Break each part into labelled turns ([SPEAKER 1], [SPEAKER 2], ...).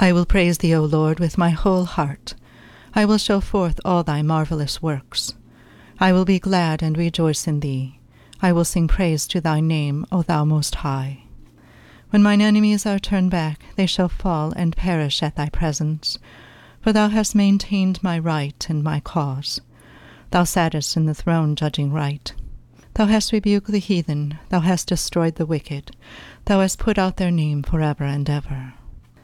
[SPEAKER 1] I will praise thee, O Lord, with my whole heart. I will show forth all thy marvelous works. I will be glad and rejoice in thee. I will sing praise to thy name, O thou most high. When mine enemies are turned back, they shall fall and perish at thy presence. For thou hast maintained my right and my cause. Thou sattest in the throne judging right. Thou hast rebuked the heathen, thou hast destroyed the wicked, thou hast put out their name forever and ever.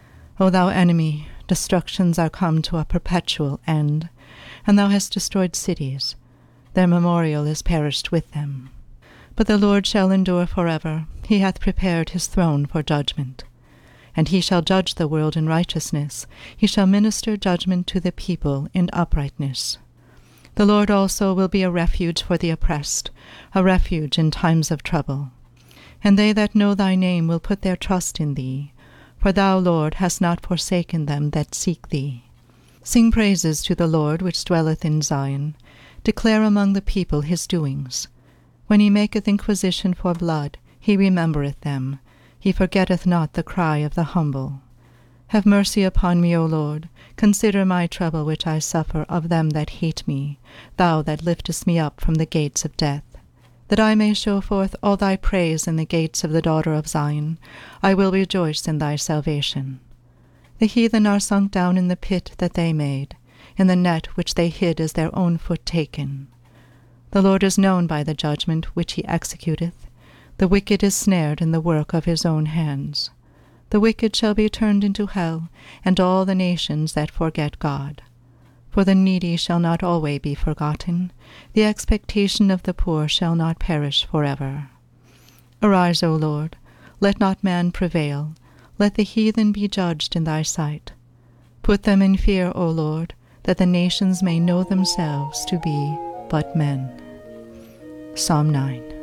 [SPEAKER 1] O thou enemy, destructions are come to a perpetual end, and thou hast destroyed cities. Their memorial is perished with them. But the Lord shall endure forever. He hath prepared his throne for judgment. And he shall judge the world in righteousness. He shall minister judgment to the people in uprightness. The Lord also will be a refuge for the oppressed, a refuge in times of trouble. And they that know thy name will put their trust in thee. For thou, Lord, hast not forsaken them that seek thee. Sing praises to the Lord which dwelleth in Zion. Declare among the people his doings. When he maketh inquisition for blood, he remembereth them. He forgetteth not the cry of the humble. Have mercy upon me, O Lord. Consider my trouble which I suffer of them that hate me, thou that liftest me up from the gates of death. That I may show forth all thy praise in the gates of the daughter of Zion. I will rejoice in thy salvation. The heathen are sunk down in the pit that they made, in the net which they hid is their own foot taken. The Lord is known by the judgment which he executeth. The wicked is snared in the work of his own hands. The wicked shall be turned into hell, and all the nations that forget God. For the needy shall not always be forgotten. The expectation of the poor shall not perish forever. Arise, O Lord, let not man prevail. Let the heathen be judged in thy sight. Put them in fear, O Lord, that the nations may know themselves to be but men. Psalm 9.